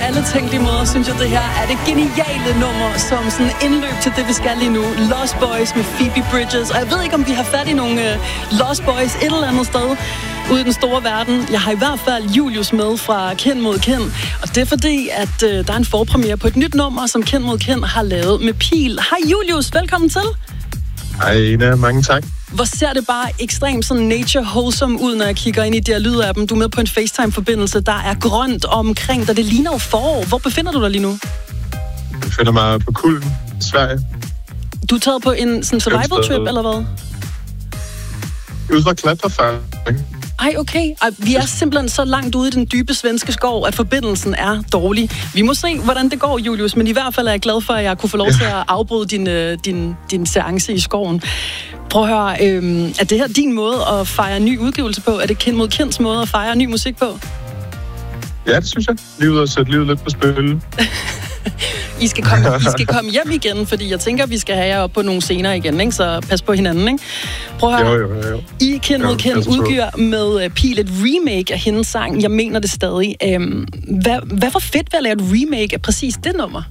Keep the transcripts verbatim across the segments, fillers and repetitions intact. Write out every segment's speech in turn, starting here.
alle tænkelige måder, synes jeg, det her er det geniale nummer, som sådan indløb til det, vi skal lige nu. Lost Boys med Phoebe Bridgers. Og jeg ved ikke, om vi har fat i nogle uh, Lost Boys et eller andet sted ude i den store verden. Jeg har i hvert fald Julius med fra Kend mod Kend. Og det er fordi, at uh, der er en forpremiere på et nyt nummer, som Kend mod Kend har lavet med Pil. Hej Julius, velkommen til. Hej Ina, mange tak. Hvor ser det bare ekstremt sådan nature wholesome ud, når jeg kigger ind i de her lydappen. Du er med på en FaceTime-forbindelse, der er grønt omkring dig. Det ligner jo forår. Hvor befinder du dig lige nu? Jeg befinder mig på Kulden i Sverige. Du er taget på en sådan survival trip, eller hvad? Ude fra klatrefærd. Ej, okay. Ej, vi er simpelthen så langt ude i den dybe svenske skov, at forbindelsen er dårlig. Vi må se, hvordan det går, Julius, men i hvert fald er jeg glad for, at jeg kunne få lov til at afbryde din, din, din seance i skoven. Prøv at høre, øh, er det her din måde at fejre en ny udgivelse på? Er det Kend mod Kends måde at fejre ny musik på? Ja, det synes jeg. Lige ud og sætte livet lidt på spil. I skal, komme, I skal komme hjem igen, fordi jeg tænker, at vi skal have jer op på nogle scener igen, ikke? Så pas på hinanden, ikke? Prøv at høre. Jo, jo, jo. I Kend mod Kend udgiver med uh, Pil et remake af hendes sang. Jeg mener det stadig. Um, hvad, hvad var fedt ved at lave et remake af præcis det nummer?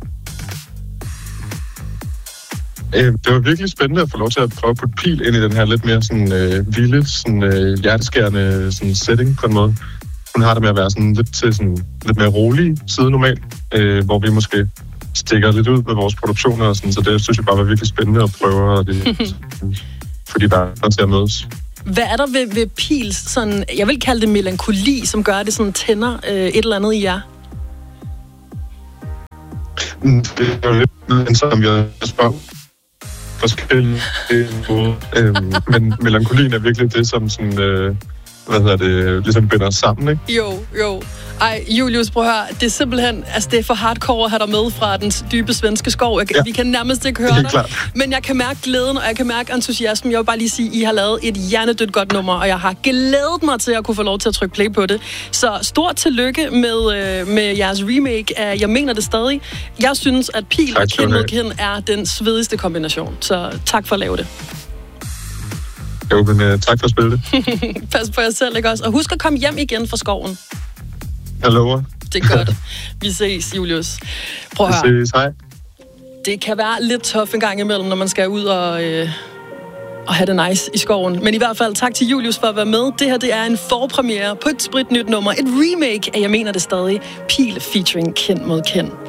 Øh, det var virkelig spændende at få lov til at prøve at putte Pil ind i den her lidt mere sådan øh, vilde, sådan øh, hjerteskærende sådan setting på en måde. Hun har det med at være sådan lidt til sådan lidt mere rolig side normalt, øh, hvor vi måske stikker lidt ud med vores produktioner og sådan, så det synes jeg bare var virkelig spændende at prøve, og det, fordi der er til at mødes. Hvad er der ved, ved Pils sådan, jeg vil kalde det melankoli, som gør det sådan tænder øh, et eller andet i jer? Det er jo lidt som jeg spørger forskellige måder, øhm, men melankolien er virkelig det, som sådan, øh, hvad hedder det, ligesom binder os sammen, ikke? Jo, jo. Ej, Julius, prøv at høre. Det er simpelthen, altså det er for hardcore at have dig med fra den dybe svenske skov. Jeg, ja. Vi kan nærmest ikke høre dig. Klart. Men jeg kan mærke glæden, og jeg kan mærke entusiasmen. Jeg vil bare lige sige, I har lavet et hjernedødt godt nummer, og jeg har glædet mig til at kunne få lov til at trykke play på det. Så stort tillykke med, øh, med jeres remake af Jeg mener det stadig. Jeg synes, at Pil tak, og Kend mod Kend er den svedigste kombination. Så tak for at lave det. Jo, men uh, tak for at spille det. Pas på jer selv, ikke også? Og husk at komme hjem igen fra skoven. Jeg lover. Det er godt. Vi ses, Julius. Prøv at høre. Vi ses, hej. Det kan være lidt tough en gang imellem, når man skal ud og, øh, og have det nice i skoven. Men i hvert fald tak til Julius for at være med. Det her, det er en forpremiere på et spritnyt nummer. Et remake af Jeg mener det stadig. Pil featuring Kend mod Kend.